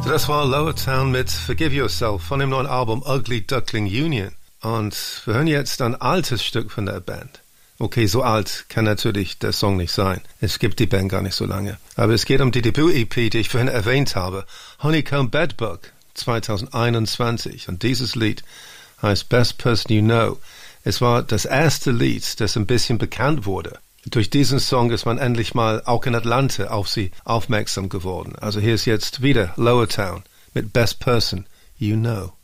Das war Lower Town mit Forgive Yourself von dem neuen Album Ugly Duckling Union. Und wir hören jetzt ein altes Stück von der Band. Okay, so alt kann natürlich der Song nicht sein. Es gibt die Band gar nicht so lange. Aber es geht um die Debüt-EP, die ich vorhin erwähnt habe. Honeycomb Bedbug 2021. Und dieses Lied heißt Best Person You Know. Es war das erste Lied, das ein bisschen bekannt wurde. Durch diesen Song ist man endlich mal auch in Atlanta auf sie aufmerksam geworden. Also hier ist jetzt wieder Lower Town mit Best Person You Know.